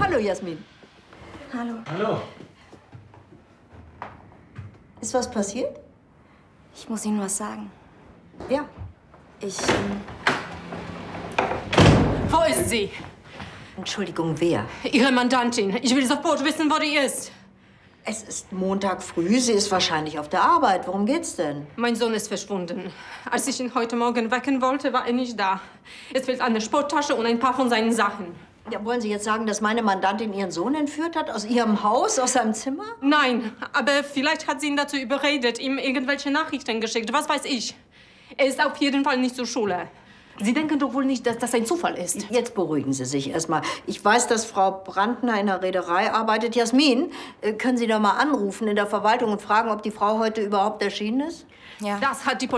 Hallo, Jasmin. Hallo. Hallo. Ist was passiert? Ich muss Ihnen was sagen. Ja. Wo ist sie? Entschuldigung, wer? Ihre Mandantin. Ich will sofort wissen, wo die ist. Es ist Montag früh. Sie ist wahrscheinlich auf der Arbeit. Worum geht's denn? Mein Sohn ist verschwunden. Als ich ihn heute Morgen wecken wollte, war er nicht da. Es fehlt eine Sporttasche und ein paar von seinen Sachen. Ja, wollen Sie jetzt sagen, dass meine Mandantin ihren Sohn entführt hat? Aus ihrem Haus, aus seinem Zimmer? Nein, aber vielleicht hat sie ihn dazu überredet, ihm irgendwelche Nachrichten geschickt. Was weiß ich. Er ist auf jeden Fall nicht zur Schule. Sie denken doch wohl nicht, dass das ein Zufall ist. Jetzt beruhigen Sie sich erstmal. Ich weiß, dass Frau Brandner in der Reederei arbeitet. Jasmin, können Sie da mal anrufen in der Verwaltung und fragen, ob die Frau heute überhaupt erschienen ist? Ja. Das hat die